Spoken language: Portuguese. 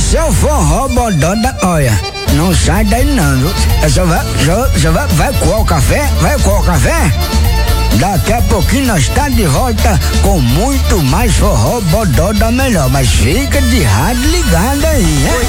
Esse é o forró bodó da... Olha, não sai daí não, viu? Vai coar o café? Vai coar o café? Daqui a pouquinho nós tá de volta com muito mais forró bodó da melhor. Mas fica de rádio ligado aí, hein?